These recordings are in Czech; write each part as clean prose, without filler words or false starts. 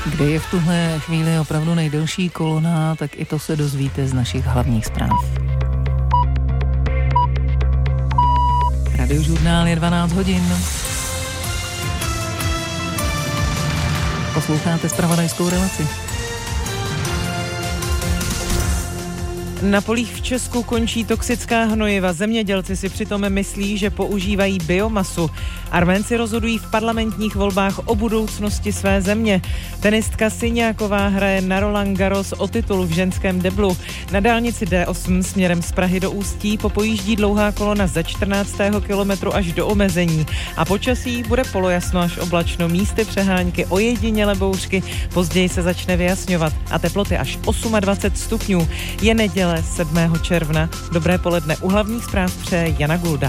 Kde je v tuhle chvíli opravdu nejdelší kolona, tak i to se dozvíte z našich hlavních zpráv. Radiožurnál je 12 hodin. Posloucháte zpravodajskou relaci. Na polích v Česku končí toxická hnojiva. Zemědělci si přitom myslí, že používají biomasu. Arménci rozhodují v parlamentních volbách o budoucnosti své země. Tenistka Syňáková hraje na Roland Garros o titul v ženském deblu. Na dálnici D8 směrem z Prahy do Ústí popojíždí dlouhá kolona ze 14. kilometru až do omezení. A počasí bude polojasno až oblačno, místy přehánky, ojedinělé bouřky. Později se začne vyjasňovat a teploty až 28 stupňů. Je neděle 7. června. Dobré poledne. U hlavních zpráv přeje Jana Gulda.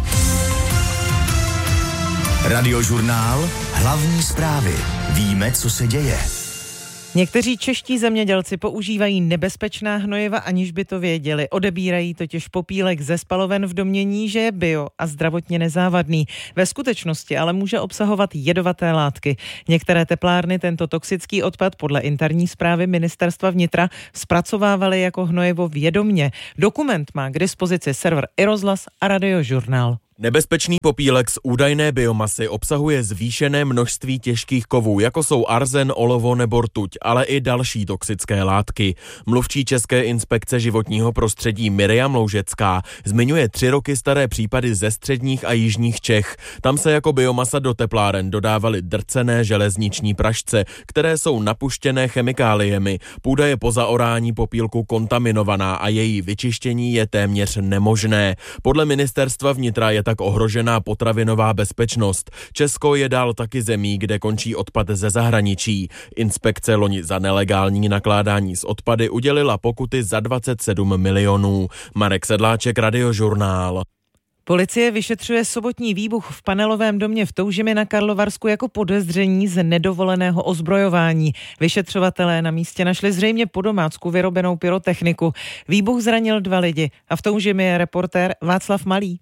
Radiožurnál. Hlavní zprávy. Víme, co se děje. Někteří čeští zemědělci používají nebezpečná hnojiva, aniž by to věděli. Odebírají totiž popílek ze spaloven v domnění, že je bio a zdravotně nezávadný. Ve skutečnosti ale může obsahovat jedovaté látky. Některé teplárny tento toxický odpad podle interní zprávy Ministerstva vnitra zpracovávaly jako hnojivo vědomě. Dokument má k dispozici server iRozhlas a Radiožurnál. Nebezpečný popílek z údajné biomasy obsahuje zvýšené množství těžkých kovů, jako jsou arzen, olovo nebo rtuť, ale i další toxické látky. Mluvčí České inspekce životního prostředí Miriam Loužecká zmiňuje 3 roky staré případy ze středních a jižních Čech. Tam se jako biomasa do tepláren dodávaly drcené železniční prašce, které jsou napuštěné chemikáliemi. Půda je po zaorání popílku kontaminovaná a její vyčištění je téměř nemožné. Podle ministerstva vnitra je tak ohrožená potravinová bezpečnost. Česko je dál taky zemí, kde končí odpad ze zahraničí. Inspekce loni za nelegální nakládání s odpady udělila pokuty za 27 milionů. Marek Sedláček, Radiožurnál. Policie vyšetřuje sobotní výbuch v panelovém domě v Toužimi na Karlovarsku jako podezření z nedovoleného ozbrojování. Vyšetřovatelé na místě našli zřejmě po domácku vyrobenou pyrotechniku. Výbuch zranil 2 lidi a v Toužimi je reportér Václav Malý.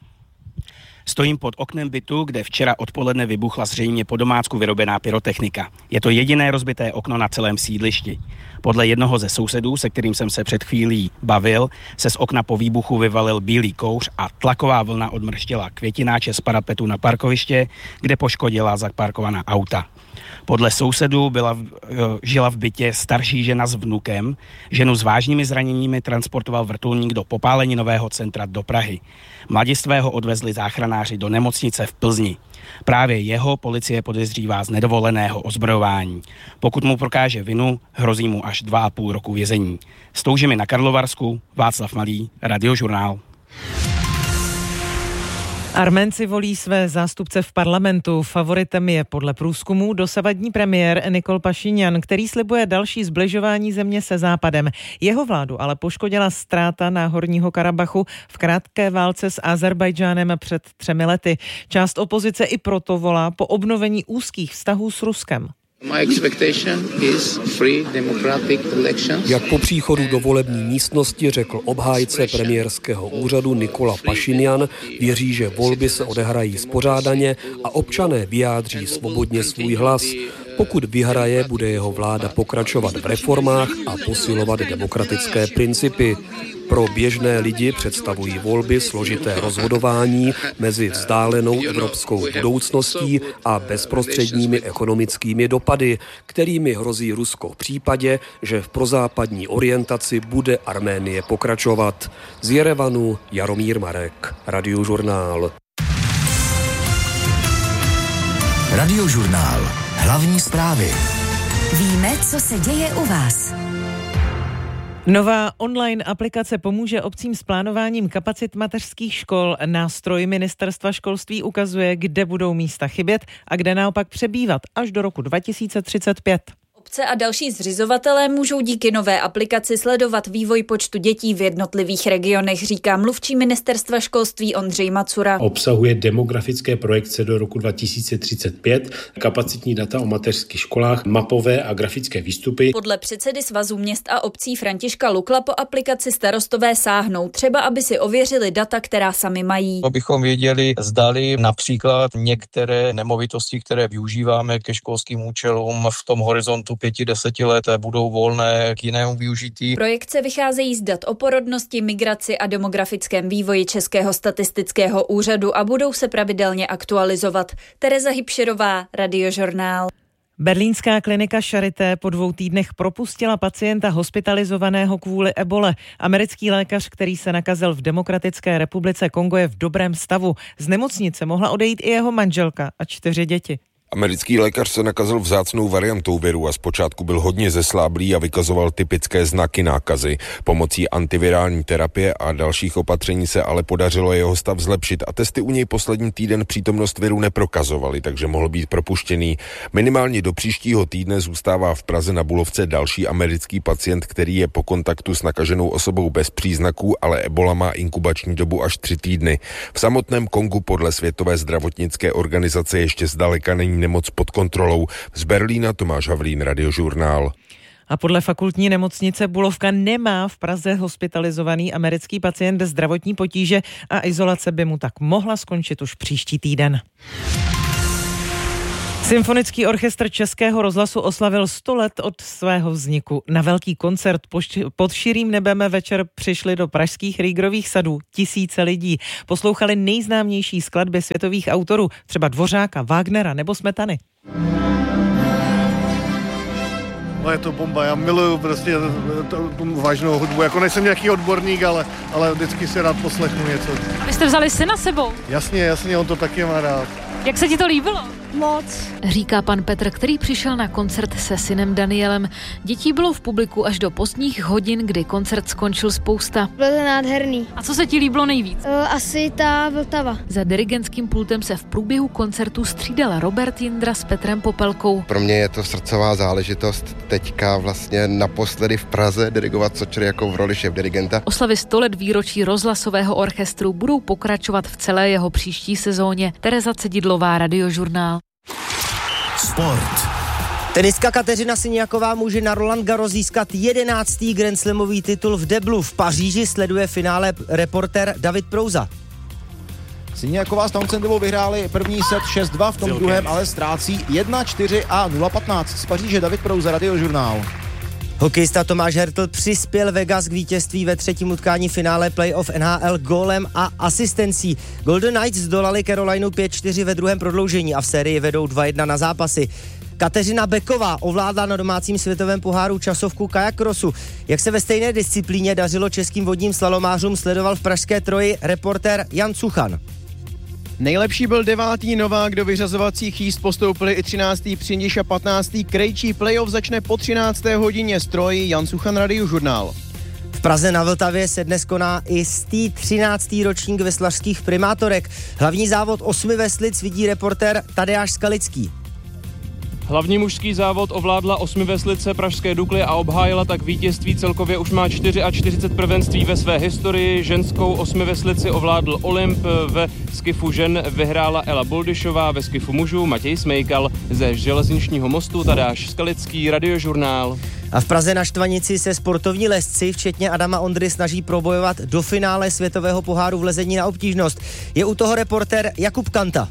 Stojím pod oknem bytu, kde včera odpoledne vybuchla zřejmě po domácku vyrobená pyrotechnika. Je to jediné rozbité okno na celém sídlišti. Podle jednoho ze sousedů, se kterým jsem se před chvílí bavil, se z okna po výbuchu vyvalil bílý kouř a tlaková vlna odmrštěla květináče z parapetu na parkoviště, kde poškodila zaparkovaná auta. Podle sousedů žila v bytě starší žena s vnukem. Ženu s vážnými zraněními transportoval vrtulník do popáleninového centra do Prahy. Mladistvého odvezli záchranáři do nemocnice v Plzni. Právě jeho policie podezřívá z nedovoleného ozbrojování. Pokud mu prokáže vinu, hrozí mu až 2,5 roku vězení. Z Toužimi na Karlovarsku, Václav Malý, Radiožurnál. Arménci volí své zástupce v parlamentu. Favoritem je podle průzkumů dosavadní premiér Nikol Pašinjan, který slibuje další zbližování země se Západem. Jeho vládu ale poškodila ztráta Náhorního Karabachu v krátké válce s Azerbajdžánem před 3 lety. Část opozice i proto volá po obnovení úzkých vztahů s Ruskem. Jak po příchodu do volební místnosti řekl obhájce premiérského úřadu Nikola Pašinjan, věří, že volby se odehrají spořádaně a občané vyjádří svobodně svůj hlas. Pokud vyhraje, bude jeho vláda pokračovat v reformách a posilovat demokratické principy. Pro běžné lidi představují volby složité rozhodování mezi vzdálenou evropskou budoucností a bezprostředními ekonomickými dopady, kterými hrozí Rusko v případě, že v prozápadní orientaci bude Arménie pokračovat. Z Jerevanu Jaromír Marek, Radiožurnál. Radiožurnál. Hlavní zprávy. Víme, co se děje u vás. Nová online aplikace pomůže obcím s plánováním kapacit mateřských škol. Nástroj Ministerstva školství ukazuje, kde budou místa chybět a kde naopak přebývat až do roku 2035. Obce a další zřizovatelé můžou díky nové aplikaci sledovat vývoj počtu dětí v jednotlivých regionech, říká mluvčí ministerstva školství Ondřej Macura. Obsahuje demografické projekce do roku 2035, kapacitní data o mateřských školách, mapové a grafické výstupy. Podle předsedy Svazu měst a obcí Františka Lukla po aplikaci starostové sáhnou, třeba aby si ověřili data, která sami mají. Abychom věděli, zdali například některé nemovitosti, které využíváme ke školským účelům v tom horizontu 5-10 let budou volné k jinému využití. Projekce vycházejí z dat o porodnosti, migraci a demografickém vývoji Českého statistického úřadu a budou se pravidelně aktualizovat. Tereza Hybšerová, Radiožurnál. Berlínská klinika Charité po 2 týdnech propustila pacienta hospitalizovaného kvůli ebole. Americký lékař, který se nakazil v Demokratické republice Kongo, je v dobrém stavu. Z nemocnice mohla odejít i jeho manželka a 4 děti. Americký lékař se nakazil vzácnou variantou viru a zpočátku byl hodně zesláblý a vykazoval typické znaky nákazy. Pomocí antivirální terapie a dalších opatření se ale podařilo jeho stav zlepšit a testy u něj poslední týden přítomnost viru neprokazovaly, takže mohl být propuštěný. Minimálně do příštího týdne zůstává v Praze na Bulovce další americký pacient, který je po kontaktu s nakaženou osobou bez příznaků, ale ebola má inkubační dobu až 3 týdny. V samotném Kongu podle Světové zdravotnické organizace ještě zdaleka není nemoc pod kontrolou. Z Berlína Tomáš Havlín, Radiožurnál. A podle fakultní nemocnice Bulovka nemá v Praze hospitalizovaný americký pacient zdravotní potíže a izolace by mu tak mohla skončit už příští týden. Symfonický orchestr Českého rozhlasu oslavil 100 let od svého vzniku. Na velký koncert pod širým nebem večer přišli do pražských Rýgrových sadů tisíce lidí. Poslouchali nejznámější skladby světových autorů, třeba Dvořáka, Wagnera nebo Smetany. No je to bomba, já miluju prostě tu vážnou hudbu, jako nejsem nějaký odborník, ale vždycky si rád poslechnu něco. Vy jste vzali syna sebou? Jasně, on to taky má rád. Jak se ti to líbilo? Moc. Říká pan Petr, který přišel na koncert se synem Danielem. Dětí bylo v publiku až do pozdních hodin, kdy koncert skončil spousta. Bylo to nádherný. A co se ti líbilo nejvíc? Asi ta Vltava. Za dirigentským pultem se v průběhu koncertu střídal Robert Jindra s Petrem Popelkou. Pro mě je to srdcová záležitost teďka vlastně naposledy v Praze dirigovat Sočery jako v roli šéfdirigenta. Oslavy 100 let výročí rozhlasového orchestru budou pokračovat v celé jeho příští sezóně. Tereza Cedidlová, Radiožurnál. Sport. Tenistka Kateřina Siniaková může na Roland Garros získat 11. Grand Slamový titul v deblu. V Paříži sleduje finále reportér David Prouza. Siniaková s Townsendovou vyhráli první set 6-2, v tom druhém ale ztrácí 1-4 a 0-15. Z Paříže David Prouza, Radiožurnál. Hokejista Tomáš Hertl přispěl Vegas k vítězství ve 3. utkání finále playoff NHL gólem a asistencí. Golden Knights zdolali Carolinu 5-4 ve druhém prodloužení a v sérii vedou 2-1 na zápasy. Kateřina Beková ovládla na domácím světovém poháru časovku kajak crossu. Jak se ve stejné disciplíně dařilo českým vodním slalomářům, sledoval v pražské Troji reportér Jan Cuchan. Nejlepší byl 9. Novák, do vyřazovacích jízd postoupili i 13. Přindiš a 15. Krejčí. Playoff začne po 13. hodině. Stroj Jan Suchan, Radiožurnál. V Praze na Vltavě se dnes koná i 13. ročník veslařských primátorek. Hlavní závod 8 veslic vidí reportér Tadeáš Skalický. Hlavní mužský závod ovládla 8 veslice pražské Dukly a obhájila tak vítězství. Celkově už má 44 prvenství ve své historii. Ženskou 8 veslici ovládl Olymp, ve skifu žen vyhrála Ela Boldyšová, ve skifu mužů Matěj Smejkal. Ze železničního mostu Tadeáš Skalický, Radiožurnál. A v Praze na Štvanici se sportovní lezci, včetně Adama Ondry, snaží probojovat do finále světového poháru v lezení na obtížnost. Je u toho reportér Jakub Kanta.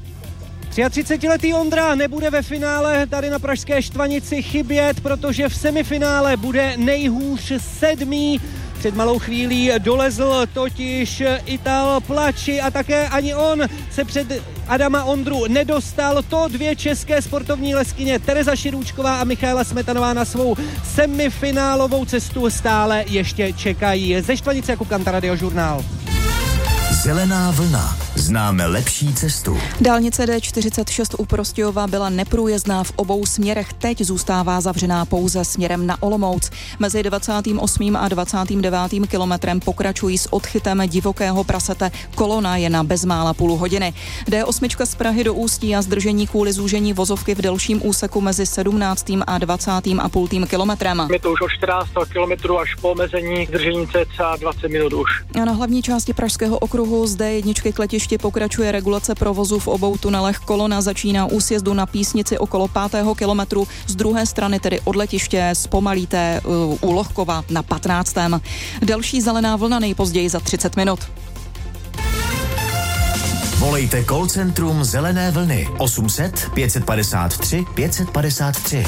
33letý Ondra nebude ve finále tady na pražské Štvanici chybět, protože v semifinále bude nejhůř 7. Před malou chvílí dolezl totiž Ital Plači a také ani on se před Adama Ondru nedostal. To 2 české sportovní leskyně Tereza Širůčková a Michaela Smetanová na svou semifinálovou cestu stále ještě čekají. Ze Štvanice Jakub Kanta, Radiožurnál. Zelená vlna. Známe lepší cestu. Dálnice D46 u Prostějova byla neprůjezdná v obou směrech. Teď zůstává zavřená pouze směrem na Olomouc. Mezi 28. a 29. kilometrem pokračují s odchytem divokého prasete. Kolona je na bezmála půl hodiny. D8 z Prahy do Ústí a zdržení kvůli zúžení vozovky v delším úseku mezi 17. a 20,5 kilometrem. Je to už od 14. kilometru až po omezení zdržení cca 20 minut už. A na hlavní části Pražského okruhu z D1 k letišti pokračuje regulace provozu v obou tunelech. Kolona začíná u sjezdu na Písnici okolo 5. kilometru. Z druhé strany tedy od letiště zpomalíte u Lohkova na 15. Další zelená vlna nejpozději za 30 minut. Volejte call centrum Zelené vlny 800 553 553.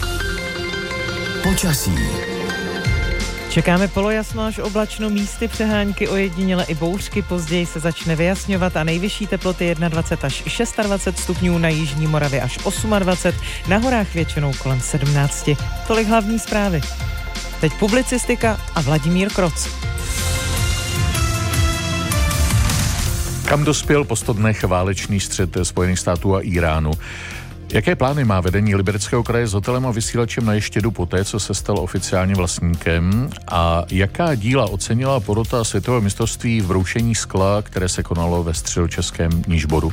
Počasí. Čekáme polojasno až oblačno, místy přehánky, ojediněle i bouřky, později se začne vyjasňovat a nejvyšší teploty 21 až 26 stupňů, na jižní Moravě až 28, na horách většinou kolem 17. Tolik hlavní zprávy. Teď publicistika a Vladimír Kroc. Kam dospěl po 100 dnech válečný střet Spojených států a Iránu? Jaké plány má vedení Libereckého kraje s hotelem a vysílačem na Ještědu poté, co se stal oficiálně vlastníkem? A jaká díla ocenila porota světového mistrovství v broušení skla, které se konalo ve středočeském Nižboru?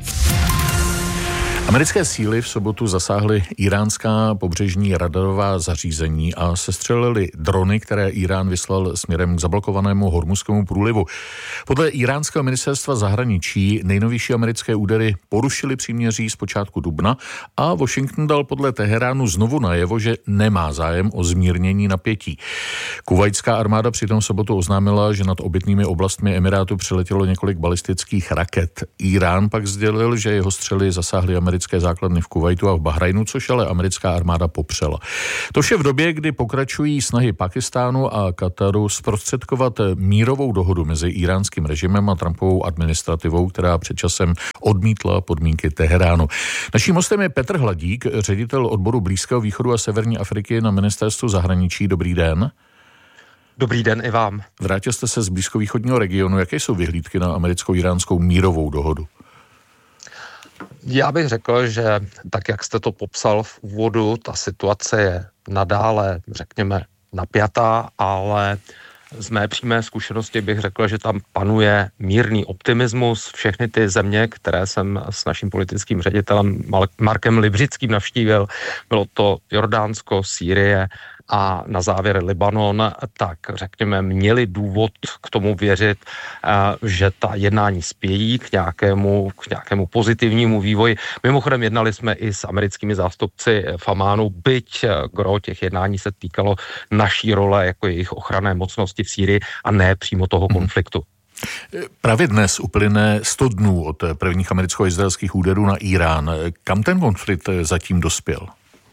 Americké síly v sobotu zasáhly iránská pobřežní radarová zařízení a sestřelili drony, které Irán vyslal směrem k zablokovanému Hormuzskému průlivu. Podle iránského ministerstva zahraničí nejnovější americké údery porušily příměří z počátku dubna a Washington dal podle Teheránu znovu najevo, že nemá zájem o zmírnění napětí. Kuvajtská armáda přitom v sobotu oznámila, že nad obytnými oblastmi Emirátu přiletělo několik balistických raket. Irán pak sdělil, že jeho střely zasáhly americké základny v Kuvajtu a v Bahrajnu, což ale americká armáda popřela. To vše v době, kdy pokračují snahy Pakistánu a Kataru zprostředkovat mírovou dohodu mezi iránským režimem a Trumpovou administrativou, která před časem odmítla podmínky Teheránu. Naším hostem je Petr Hladík, ředitel odboru Blízkého východu a Severní Afriky na ministerstvu zahraničí. Dobrý den. Dobrý den i vám. Vrátil jste se z blízkovýchodního regionu. Jaké jsou vyhlídky na americko-iránskou mírovou dohodu? Já bych řekl, že tak, jak jste to popsal v úvodu, ta situace je nadále, řekněme, napjatá, ale z mé přímé zkušenosti bych řekl, že tam panuje mírný optimismus. Všechny ty země, které jsem s naším politickým ředitelem Markem Libřickým navštívil, bylo to Jordánsko, Sýrie a na závěr Libanon, tak řekněme, měli důvod k tomu věřit, že ta jednání spějí k nějakému pozitivnímu vývoji. Mimochodem jednali jsme i s americkými zástupci v Amánu, byť gro těch jednání se týkalo naší role jako jejich ochranné mocnosti v Sýrii a ne přímo toho konfliktu. Právě dnes uplyne 100 dnů od prvních americko-izraelských úderů na Irán. Kam ten konflikt zatím dospěl?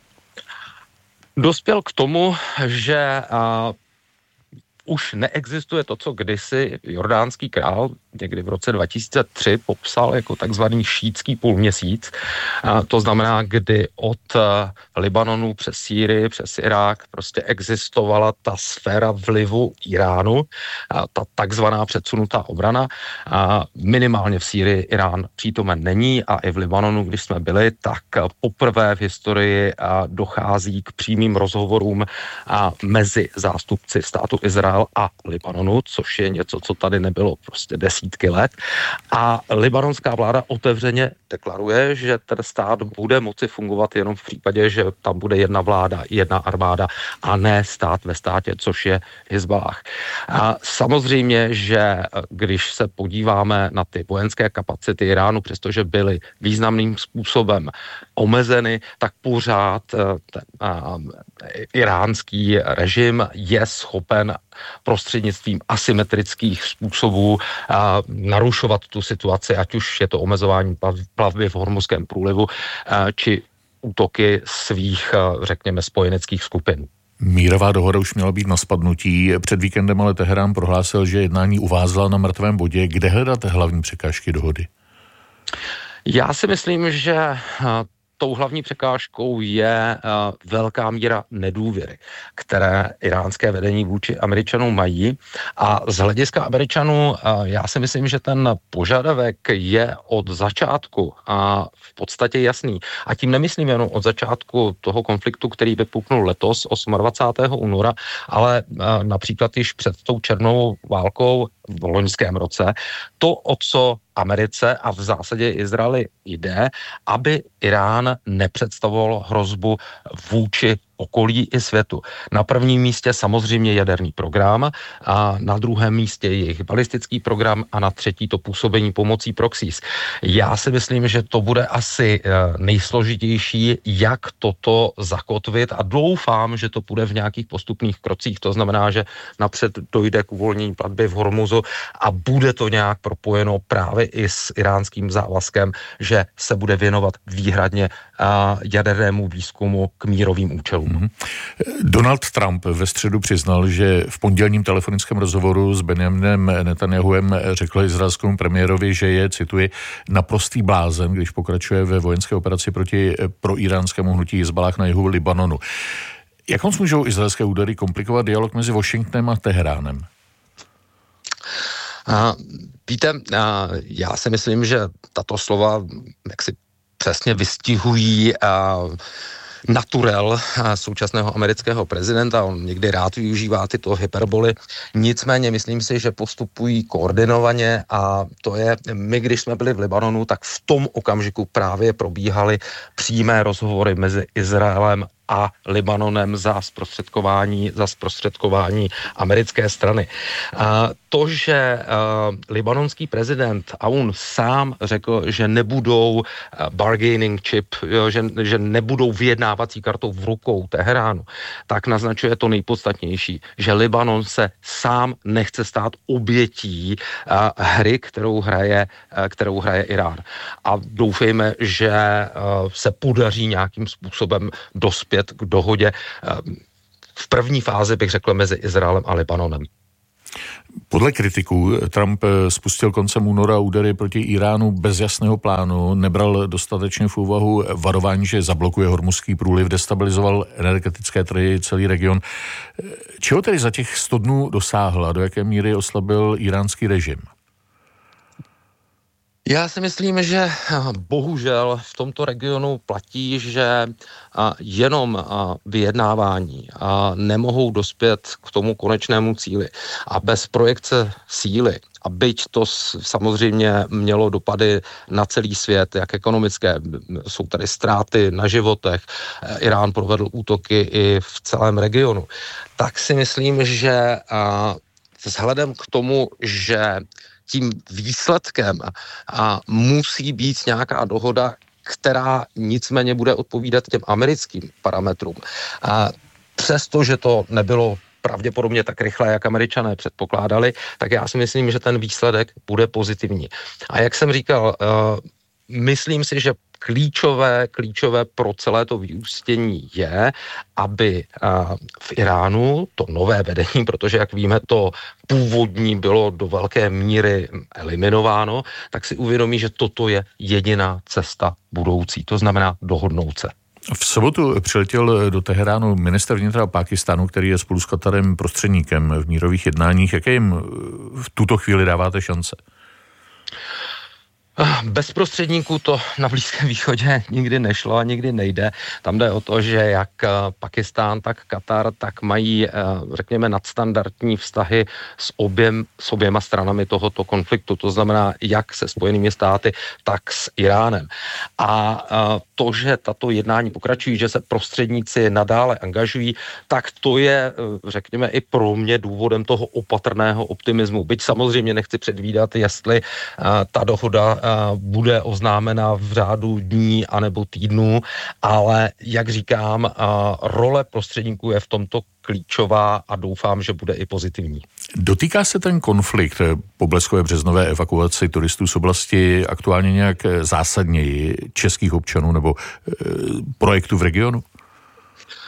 Dospěl k tomu, že už neexistuje to, co kdysi jordánský král někdy v roce 2003 popsal jako takzvaný šítský půlměsíc. To znamená, kdy od Libanonu přes Sýrii, přes Irák prostě existovala ta sféra vlivu Iránu, ta takzvaná předsunutá obrana. Minimálně v Sýrii Irán přítomen není a i v Libanonu, když jsme byli, tak poprvé v historii dochází k přímým rozhovorům mezi zástupci státu Izrael a Libanonu, což je něco, co tady nebylo prostě desítky let. A libanonská vláda otevřeně deklaruje, že ten stát bude moci fungovat jenom v případě, že tam bude jedna vláda, jedna armáda a ne stát ve státě, což je Hizballah. A samozřejmě, že když se podíváme na ty vojenské kapacity Iránu, přestože byly významným způsobem omezeny, tak pořád ten iránský režim je schopen prostřednictvím asymetrických způsobů narušovat tu situaci, ať už je to omezování plavby v Hormuzském průlivu, či útoky svých, řekněme, spojeneckých skupin. Mírová dohoda už měla být na spadnutí. Před víkendem ale Teherán prohlásil, že jednání uvázla na mrtvém bodě. Kde hledat hlavní překážky dohody? Já si myslím, že tou hlavní překážkou je velká míra nedůvěry, které iránské vedení vůči Američanům mají. A z hlediska Američanů já si myslím, že ten požadavek je od začátku a v podstatě jasný. A tím nemyslím jenom od začátku toho konfliktu, který vypuknul letos 28. února, ale například již před tou černou válkou v loňském roce. To, o co Americe a v zásadě Izraeli jde, aby Irán nepředstavoval hrozbu vůči okolí i světu. Na prvním místě samozřejmě jaderný program, a na druhém místě jejich balistický program a na třetí to působení pomocí proxies. Já si myslím, že to bude asi nejsložitější, jak toto zakotvit a doufám, že to bude v nějakých postupných krocích. To znamená, že napřed dojde k uvolnění platby v Hormuzu a bude to nějak propojeno právě i s iránským závazkem, že se bude věnovat výhradně jadernému výzkumu k mírovým účelům. Donald Trump ve středu přiznal, že v pondělním telefonickém rozhovoru s Benjaminem Netanyahuem řekl izraelskému premiérovi, že je, cituji, naprostý blázen, když pokračuje ve vojenské operaci proti proiránskému hnutí Hizballáh na jihu Libanonu. Jak moc můžou izraelské údery komplikovat dialog mezi Washingtonem a Teheránem? Víte, já si myslím, že tato slova jaksi přesně vystihují naturel současného amerického prezidenta. On někdy rád využívá tyto hyperboly. Nicméně myslím si, že postupují koordinovaně a to je, my když jsme byli v Libanonu, tak v tom okamžiku právě probíhaly přímé rozhovory mezi Izraelem a Libanonem za zprostředkování americké strany. To, že libanonský prezident Aoun sám řekl, že nebudou bargaining chip, že nebudou vyjednávací kartou v rukou Teheránu, tak naznačuje to nejpodstatnější, že Libanon se sám nechce stát obětí hry, kterou hraje Irán. A doufejme, že se podaří nějakým způsobem dospět k dohodě. V první fázi bych řekl mezi Izraelem a Libanonem. Podle kritiků Trump spustil koncem února údery proti Iránu bez jasného plánu, nebral dostatečně v úvahu varování, že zablokuje Hormuzský průliv, destabilizoval energetické trhy, celý region. Čeho tedy za těch 100 dnů dosáhl a do jaké míry oslabil iránský režim? Já si myslím, že bohužel v tomto regionu platí, že jenom vyjednávání nemohou dospět k tomu konečnému cíli. A bez projekce síly, a byť to samozřejmě mělo dopady na celý svět, jak ekonomické, jsou tady ztráty na životech, Irán provedl útoky i v celém regionu, tak si myslím, že vzhledem k tomu, že tím výsledkem musí být nějaká dohoda, která nicméně bude odpovídat těm americkým parametrům. Přestože to nebylo pravděpodobně tak rychle, jak Američané předpokládali, tak já si myslím, že ten výsledek bude pozitivní. A jak jsem říkal, myslím si, že klíčové pro celé to vyústění je, aby v Iránu to nové vedení, protože jak víme, to původní bylo do velké míry eliminováno, tak si uvědomí, že toto je jediná cesta budoucí, to znamená dohodnout se. V sobotu přiletěl do Teheránu ministr vnitra Pákistánu, který je spolu s Katarem prostředníkem v mírových jednáních. Jaké jim v tuto chvíli dáváte šance? Bez prostředníků to na Blízkém východě nikdy nešlo a nikdy nejde. Tam jde o to, že jak Pakistán, tak Katar, tak mají, řekněme, nadstandardní vztahy s oběma stranami tohoto konfliktu. To znamená, jak se Spojenými státy, tak s Iránem. A to, že tato jednání pokračují, že se prostředníci nadále angažují, tak to je, řekněme, i pro mě důvodem toho opatrného optimismu. Byť samozřejmě nechci předvídat, jestli ta dohoda bude oznámena v řádu dní anebo týdnů, ale jak říkám, role prostředníků je v tomto klíčová a doufám, že bude i pozitivní. Dotýká se ten konflikt po bleskové březnové evakuaci turistů z oblasti aktuálně nějak zásadněji českých občanů nebo projektů v regionu?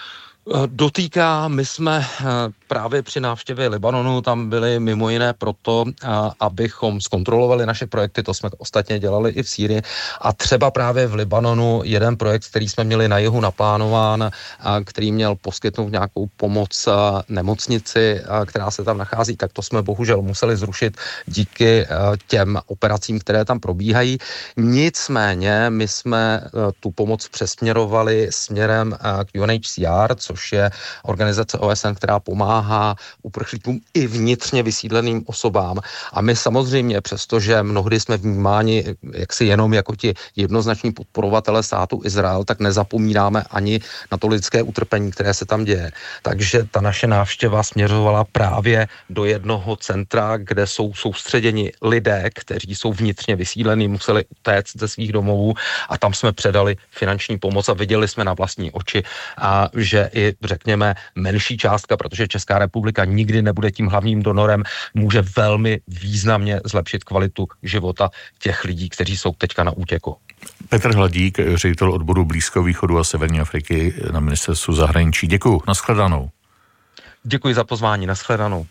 Dotýká, my jsme právě při návštěvě Libanonu tam byli mimo jiné proto, abychom zkontrolovali naše projekty, to jsme ostatně dělali i v Sýrii a třeba právě v Libanonu jeden projekt, který jsme měli na jihu naplánován, který měl poskytnout nějakou pomoc nemocnici, která se tam nachází, tak to jsme bohužel museli zrušit díky těm operacím, které tam probíhají. Nicméně my jsme tu pomoc přesměrovali směrem k UNHCR, což je organizace OSN, která pomáhá uprchlíkům i vnitřně vysídleným osobám. A my samozřejmě, přestože mnohdy jsme vnímáni jaksi jenom jako ti jednoznační podporovatelé státu Izrael, tak nezapomínáme ani na to lidské utrpení, které se tam děje. Takže ta naše návštěva směřovala právě do jednoho centra, kde jsou soustředěni lidé, kteří jsou vnitřně vysídlení, museli utéct ze svých domovů a tam jsme předali finanční pomoc a viděli jsme na vlastní oči, že i řekněme menší částka, protože Česká republika nikdy nebude tím hlavním donorem, může velmi významně zlepšit kvalitu života těch lidí, kteří jsou teďka na útěku. Petr Hladík, ředitel odboru Blízkého východu a Severní Afriky na ministerstvu zahraničí. Děkuju, nashledanou. Děkuji za pozvání, nashledanou.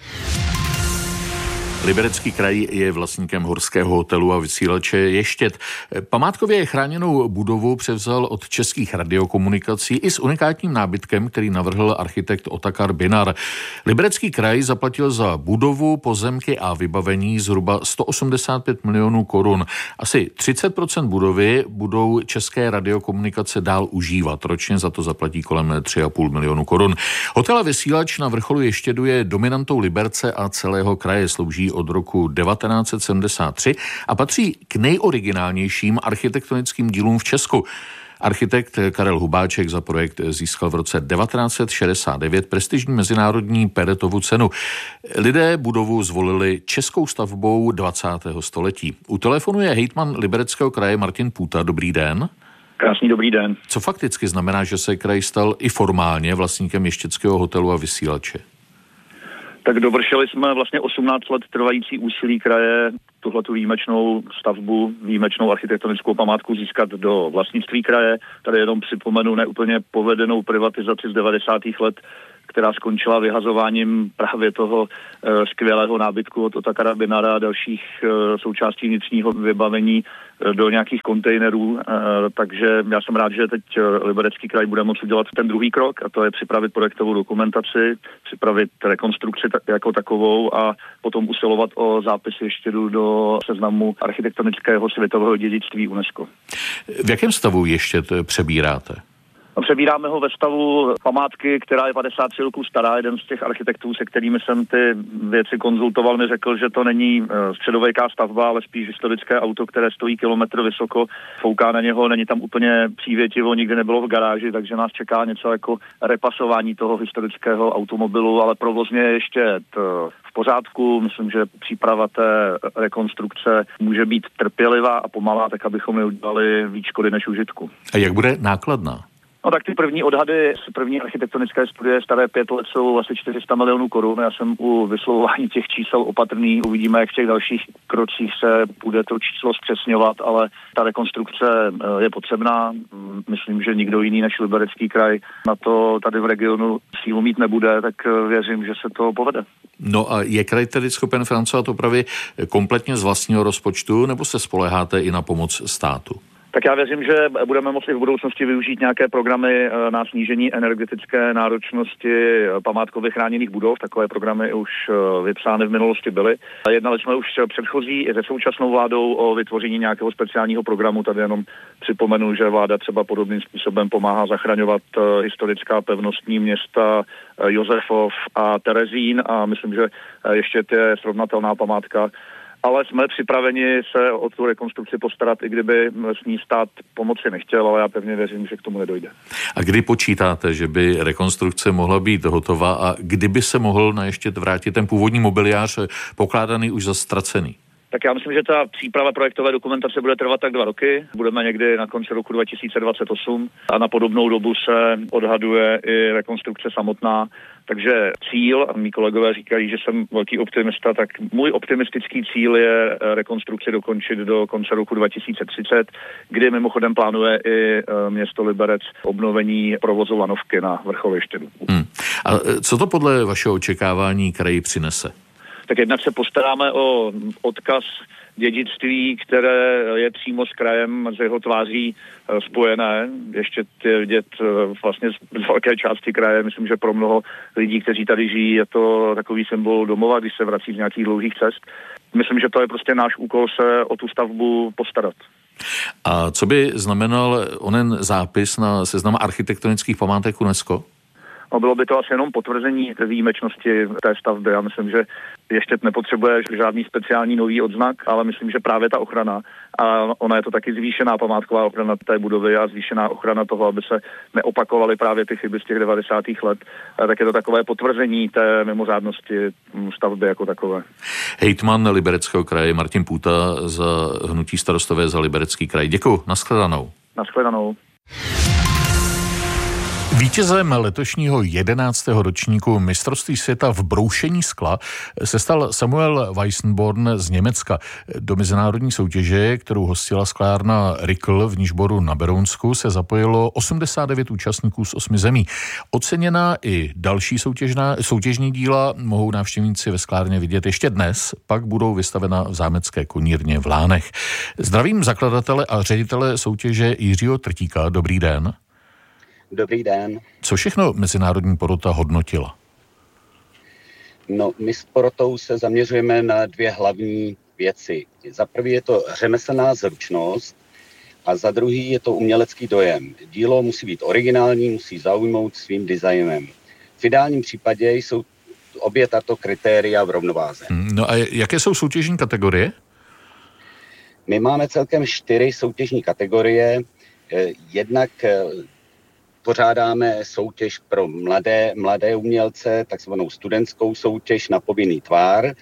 Liberecký kraj je vlastníkem horského hotelu a vysílače Ještěd. Památkově chráněnou budovu převzal od Českých radiokomunikací i s unikátním nábytkem, který navrhl architekt Otakar Binar. Liberecký kraj zaplatil za budovu, pozemky a vybavení zhruba 185 milionů korun. Asi 30% budovy budou České radiokomunikace dál užívat. Ročně za to zaplatí kolem 3,5 milionu korun. Hotel a vysílač na vrcholu Ještědu je dominantou Liberce a celého kraje, slouží od roku 1973 a patří k nejoriginálnějším architektonickým dílům v Česku. Architekt Karel Hubáček za projekt získal v roce 1969 prestižní mezinárodní Peretovu cenu. Lidé budovu zvolili českou stavbou 20. století. U telefonu je hejtman Libereckého kraje Martin Půta. Dobrý den. Krásný dobrý den. Co fakticky znamená, že se kraj stal i formálně vlastníkem Ještědského hotelu a vysílače? Tak dovršili jsme vlastně 18 let trvající úsilí kraje tuhletu výjimečnou stavbu, výjimečnou architektonickou památku získat do vlastnictví kraje. Tady jenom připomenu neúplně povedenou privatizaci z 90. let, která skončila vyhazováním právě toho skvělého nábytku od Otakara Binara a dalších součástí vnitřního vybavení do nějakých kontejnerů, takže já jsem rád, že teď Liberecký kraj bude moci udělat ten druhý krok a to je připravit projektovou dokumentaci, připravit rekonstrukci jako takovou a potom usilovat o zápis Ještědu do seznamu architektonického světového dědictví UNESCO. V jakém stavu Ještěd přebíráte? Přebíráme ho ve stavu památky, která je 53 roků stará. Jeden z těch architektů, se kterými jsem ty věci konzultoval, mi řekl, že to není středověká stavba, ale spíš historické auto, které stojí kilometr vysoko, fouká na něho, není tam úplně přívětivo, nikdy nebylo v garáži, takže nás čeká něco jako repasování toho historického automobilu, ale provozně ještě v pořádku. Myslím, že příprava té rekonstrukce může být trpělivá a pomalá, tak abychom neudělali víc škody než užitku. A jak bude nákladná? No tak ty první odhady z první architektonické studie staré 5 let jsou asi 400 milionů korun. Já jsem u vyslovování těch čísel opatrný. Uvidíme, jak v těch dalších krocích se bude to číslo zpřesňovat, ale ta rekonstrukce je potřebná. Myslím, že nikdo jiný než Liberecký kraj na to tady v regionu sílu mít nebude, tak věřím, že se to povede. No a je kraj tedy schopen financovat opravy kompletně z vlastního rozpočtu, nebo se spoléháte i na pomoc státu? Tak já věřím, že budeme moci v budoucnosti využít nějaké programy na snížení energetické náročnosti památkově chráněných budov. Takové programy už vypsány v minulosti byly. Jednali jsme už předchozí i se současnou vládou o vytvoření nějakého speciálního programu. Tady jenom připomenu, že vláda třeba podobným způsobem pomáhá zachraňovat historická pevnostní města Josefov a Terezín a myslím, že ještě je srovnatelná památka. Ale jsme připraveni se o tu rekonstrukci postarat, i kdyby s ní stát pomoci nechtěl, ale já pevně věřím, že k tomu nedojde. A kdy počítáte, že by rekonstrukce mohla být hotová a kdyby se mohl na ještě vrátit ten původní mobiliář pokládaný už za ztracený? Tak já myslím, že ta příprava projektové dokumentace bude trvat tak 2 roky. Budeme někdy na konci roku 2028 a na podobnou dobu se odhaduje i rekonstrukce samotná. Takže cíl, a mý kolegové říkají, že jsem velký optimista, tak můj optimistický cíl je rekonstrukci dokončit do konce roku 2030, kdy mimochodem plánuje i město Liberec obnovení provozovanovky na vrcholišti. A co to podle vašeho očekávání kraji přinese? Tak jednak se postaráme o odkaz dědictví, které je přímo s krajem, z jeho tváří spojené. Ještě je vidět vlastně z velké části kraje. Myslím, že pro mnoho lidí, kteří tady žijí, je to takový symbol domova, když se vrací z nějakých dlouhých cest. Myslím, že to je prostě náš úkol se o tu stavbu postarat. A co by znamenal onen zápis na seznam architektonických památek UNESCO? No, bylo by to asi jenom potvrzení výjimečnosti té stavby. Já myslím, že ještě nepotřebuje žádný speciální nový odznak, ale myslím, že právě ta ochrana, a ona je to taky zvýšená památková ochrana té budovy a zvýšená ochrana toho, aby se neopakovaly právě ty chyby z těch 90. let, tak je to takové potvrzení té mimořádnosti stavby jako takové. Hejtman Libereckého kraje Martin Půta za hnutí Starostové za Liberecký kraj. Děkuju, nashledanou. Nashledanou. Vítězem letošního 11. ročníku mistrovství světa v broušení skla se stal Samuel Weissenborn z Německa. Do mezinárodní soutěže, kterou hostila sklárna Rickel v Nižboru na Berounsku, se zapojilo 89 účastníků z 8 zemí. Oceněná i další soutěžní díla mohou návštěvníci ve sklárně vidět ještě dnes, pak budou vystavena v zámecké konírně v Lánech. Zdravím zakladatele a ředitele soutěže Jiřího Trtíka. Dobrý den. Dobrý den. Co všechno mezinárodní porota hodnotila? No, my s porotou se zaměřujeme na 2 hlavní věci. Za prvý je to řemeslná zručnost a za druhý je to umělecký dojem. Dílo musí být originální, musí zaujmout svým designem. V ideálním případě jsou obě tato kritéria v rovnováze. No a jaké jsou soutěžní kategorie? My máme celkem 4 soutěžní kategorie. Jednak pořádáme soutěž pro mladé umělce, takzvanou studentskou soutěž na povinný tvar.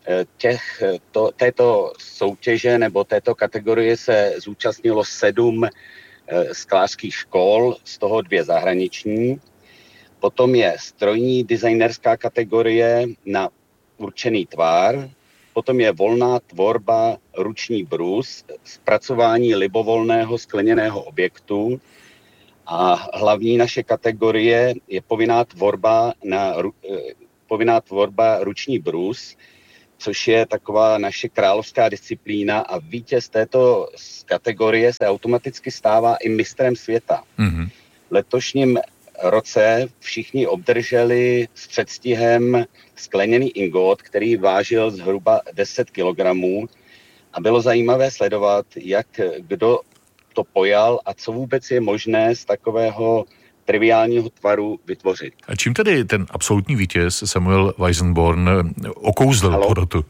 Této soutěže nebo této kategorie se zúčastnilo 7 sklářských škol, z toho 2 zahraniční. Potom je strojní designerská kategorie na určený tvar. Potom je volná tvorba ruční brus, zpracování libovolného skleněného objektu. A hlavní naše kategorie je povinná tvorba ruční brus, což je taková naše královská disciplína a vítěz této kategorie se automaticky stává i mistrem světa. Mm-hmm. V letošním roce všichni obdrželi s předstihem skleněný ingot, který vážil zhruba 10 kilogramů a bylo zajímavé sledovat, jak kdo to pojal a co vůbec je možné z takového triviálního tvaru vytvořit. A čím tedy ten absolutní vítěz Samuel Weissenborn okouzlil porotu?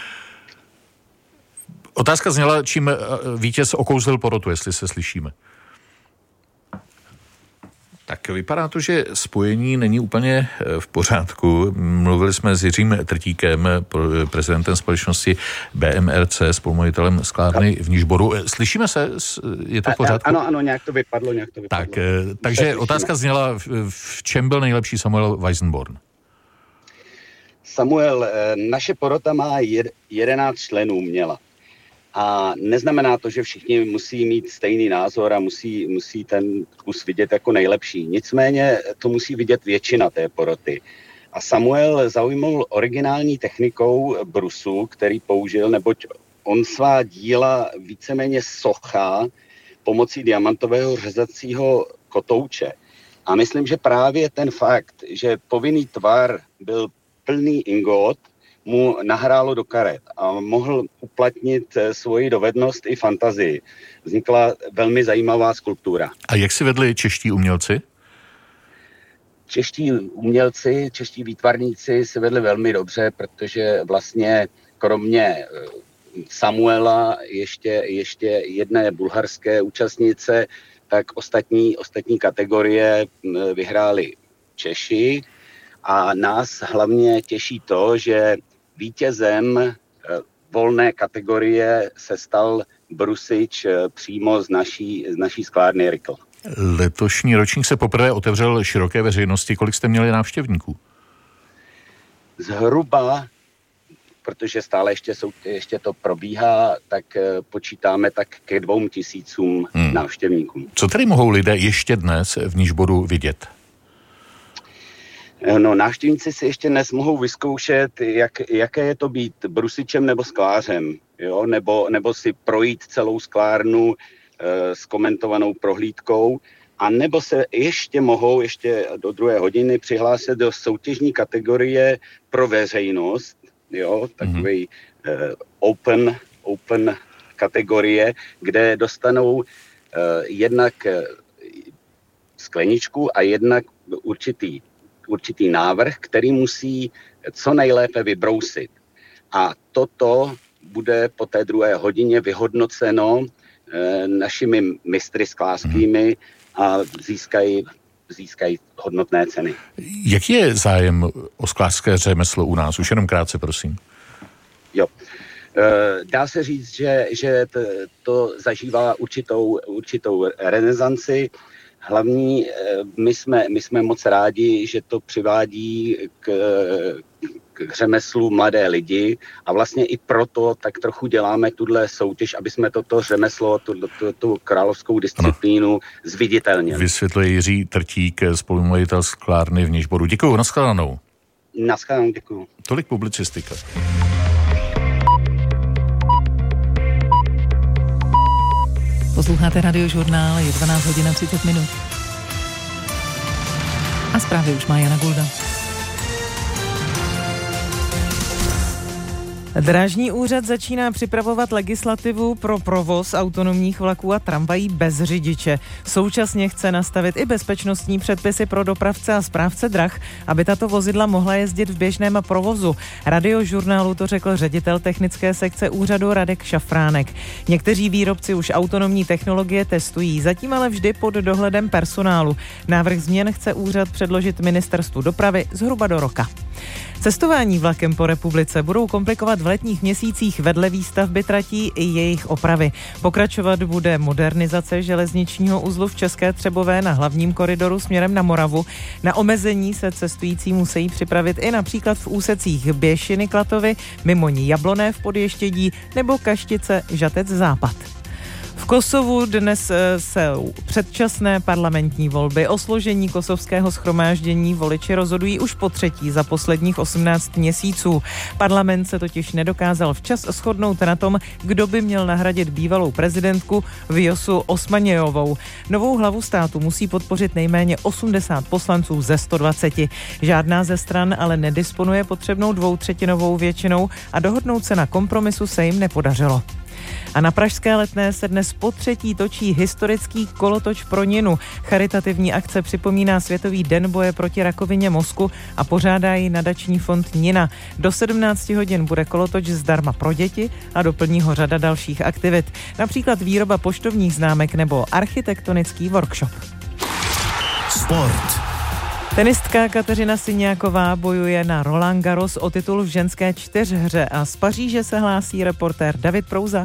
Otázka zněla, čím vítěz okouzlil porotu, jestli se slyšíme. Tak vypadá to, že spojení není úplně v pořádku. Mluvili jsme s Jiřím Trtíkem, prezidentem společnosti BMRC, spolumajitelem sklárny v Nižboru. Slyšíme se? Je to v pořádku? Ano, nějak to vypadlo. Takže otázka zněla, v čem byl nejlepší Samuel Weissenborn? Samuel, naše porota má 11 členů měla. A neznamená to, že všichni musí mít stejný názor a musí ten kus vidět jako nejlepší. Nicméně to musí vidět většina té poroty. A Samuel zaujmul originální technikou brusu, který použil, neboť on svá díla víceméně sochá pomocí diamantového řezacího kotouče. A myslím, že právě ten fakt, že povinný tvar byl plný ingot, mu nahrálo do karet a mohl uplatnit svoji dovednost i fantazii. Vznikla velmi zajímavá skulptura. A jak si vedli čeští umělci? Čeští výtvarníci se vedli velmi dobře, protože vlastně kromě Samuela ještě jedné bulharské účastnice, tak ostatní kategorie vyhráli Češi a nás hlavně těší to, že vítězem volné kategorie se stal brusič přímo z naší sklárny Rikl. Letošní ročník se poprvé otevřel široké veřejnosti. Kolik jste měli návštěvníků? Zhruba, protože stále ještě to probíhá, tak počítáme tak ke 2000 návštěvníkům. Co tedy mohou lidé ještě dnes v Nižboru vidět? No, návštěvníci si ještě dnes mohou vyzkoušet, jaké je to být brusičem nebo sklářem, jo? Nebo si projít celou sklárnu s komentovanou prohlídkou, a nebo se ještě mohou do 2 hodiny přihlásit do soutěžní kategorie pro veřejnost, jo, takový open kategorie, kde dostanou jednak skleničku a jednak určitý návrh, který musí co nejlépe vybrousit. A toto bude po té 2 hodině vyhodnoceno našimi mistry sklářskými a získají hodnotné ceny. Jaký je zájem o sklářské řemeslo u nás? Už jenom krátce, prosím. Jo. Dá se říct, že to zažívá určitou renesanci. Hlavní, my jsme moc rádi, že to přivádí k řemeslu mladé lidi a vlastně i proto tak trochu děláme tuhle soutěž, aby jsme toto řemeslo, tu královskou disciplínu zviditelnili. Vysvětluje Jiří Trtík, spolumajitel sklárny v Nižboru. Děkuju, nashledanou. Nashledanou, děkuju. Tolik publicistika. Posloucháte Radiožurnál, je 12 hodin a 30 minut. A zprávy už má Jana Gulda. Drážní úřad začíná připravovat legislativu pro provoz autonomních vlaků a tramvají bez řidiče. Současně chce nastavit i bezpečnostní předpisy pro dopravce a správce drah, aby tato vozidla mohla jezdit v běžném provozu. Radiožurnálu to řekl ředitel technické sekce úřadu Radek Šafránek. Někteří výrobci už autonomní technologie testují, zatím ale vždy pod dohledem personálu. Návrh změn chce úřad předložit ministerstvu dopravy zhruba do roka. Cestování vlakem po republice budou komplikovat v letních měsících vedle výstavby tratí i jejich opravy. Pokračovat bude modernizace železničního uzlu v České Třebové na hlavním koridoru směrem na Moravu. Na omezení se cestující musí připravit i například v úsecích Běšiny Klatovy, Mimoní Jabloné v Podještědí nebo Kaštice Žatec Západ. V Kosovu dnes jsou předčasné parlamentní volby. O složení kosovského shromáždění voliči rozhodují už po 3. za posledních 18 měsíců. Parlament se totiž nedokázal včas shodnout na tom, kdo by měl nahradit bývalou prezidentku Vjosu Osmanjejovou. Novou hlavu státu musí podpořit nejméně 80 poslanců ze 120. Žádná ze stran ale nedisponuje potřebnou 2/3 většinou a dohodnout se na kompromisu se jim nepodařilo. A na pražské Letné se dnes po 3. točí historický kolotoč pro Ninu. Charitativní akce připomíná Světový den boje proti rakovině mozku a pořádá ji nadační fond Nina. Do 17 hodin bude kolotoč zdarma pro děti a doplní ho řada dalších aktivit. Například výroba poštovních známek nebo architektonický workshop. Sport. Tenistka Kateřina Syňáková bojuje na Roland Garros o titul v ženské 4hře a z Paříže se hlásí reportér David Prouza.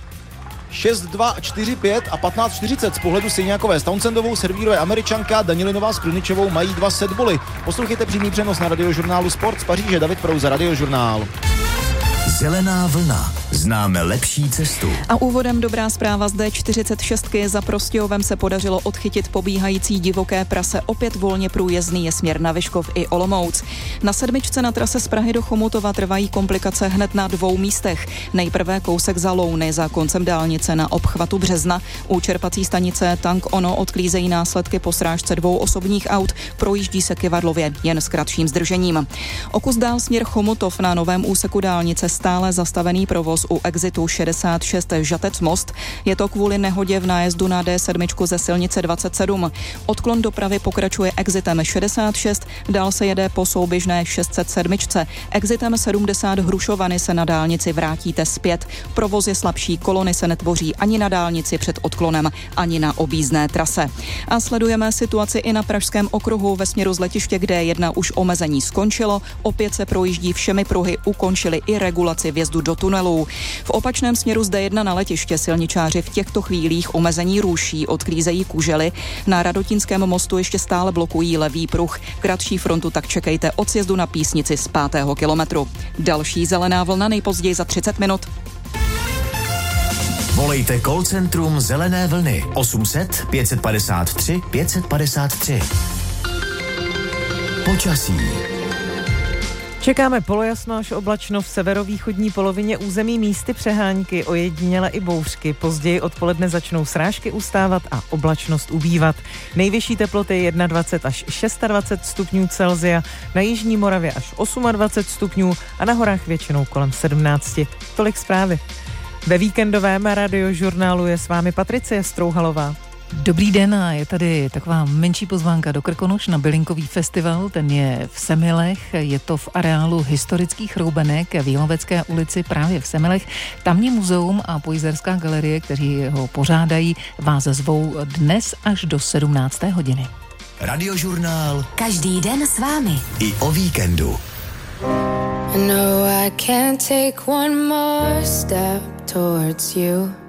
6-2, 4-5 a 15-40 z pohledu Syňákové s Townsendovou servíruje Američanka, Danilinová s Kruničovou mají 2 setboly. Poslouchejte přímý přenos na Radiožurnálu Sport z Paříže. David Prouza, Radiožurnál. Zelená vlna. Známe lepší cestu. A úvodem dobrá zpráva z D46. Za Prostějovem se podařilo odchytit pobíhající divoké prase. Opět volně průjezdný je směr na Vyškov i Olomouc. Na 7 na trase z Prahy do Chomutova trvají komplikace hned na 2 místech. Nejprve kousek za Louny za koncem dálnice na obchvatu Března. U čerpací stanice Tank Ono odklízejí následky po srážce 2 osobních aut. Projíždí se Kyvadlově jen s kratším zdržením. O kus dál směr Chomutov na novém úseku dálnice stále zastavený provoz u exitu 66 Žatec Most. Je to kvůli nehodě v nájezdu na D7 ze silnice 27. Odklon dopravy pokračuje exitem 66, dál se jede po souběžné 607. Exitem 70 Hrušovany se na dálnici vrátíte zpět. Provoz je slabší, kolony se netvoří ani na dálnici před odklonem, ani na objízdné trase. A sledujeme situaci i na Pražském okruhu ve směru z letiště, kde D1 už omezení skončilo. Opět se projíždí všemi pruhy, ukončili i regulaci vjezdu do tunelů. V opačném směru z D1 na letiště silničáři v těchto chvílích omezení ruší, odklízejí kužely. Na Radotínském mostu ještě stále blokují levý pruh. Kratší frontu tak čekejte od sjezdu na Písnici z 5. kilometru. Další zelená vlna nejpozději za 30 minut. Volejte call centrum Zelené vlny 800 553 553. Počasí. Čekáme polojasno až oblačno v severovýchodní polovině území, místy přehánky, ojediněle i bouřky. Později odpoledne začnou srážky ustávat a oblačnost ubývat. Nejvyšší teploty 21 až 26 stupňů Celsia, na jižní Moravě až 28 stupňů a na horách většinou kolem 17. Tolik zprávy. Ve víkendovém radiožurnálu je s vámi Patricie Strouhalová. Dobrý den, a je tady taková menší pozvánka do Krkonoš na bylinkový festival, ten je v Semilech, je to v areálu historických roubenek v Jílovecké ulici právě v Semilech. Tamní muzeum a Pojzerská galerie, kteří ho pořádají, vás zvou dnes až do 17. hodiny. Radiožurnál každý den s vámi. I o víkendu. No, I can't take one more step towards you.